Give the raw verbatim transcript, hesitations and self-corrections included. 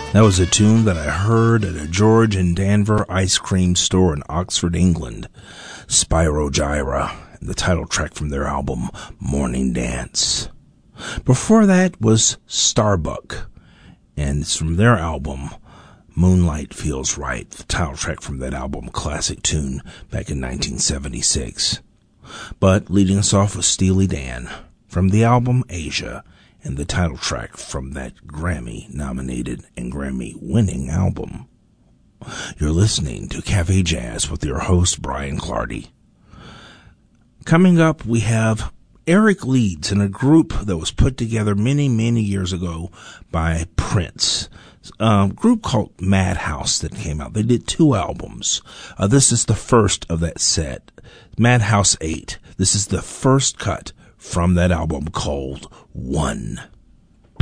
That was a tune that I heard at a George and Danver ice cream store in Oxford, England. Spyro Gyra, the title track from their album, Morning Dance. Before that was Starbuck, and it's from their album, Moonlight Feels Right, the title track from that album, classic tune back in nineteen seventy-six. But leading us off was Steely Dan from the album Asia, and the title track from that Grammy-nominated and Grammy-winning album. You're listening to Cafe Jazz with your host, Brian Clardy. Coming up, we have Eric Leeds in a group that was put together many, many years ago by Prince. A group called Madhouse that came out. They did two albums. Uh, this is the first of that set, Madhouse eight. This is the first cut from that album called One.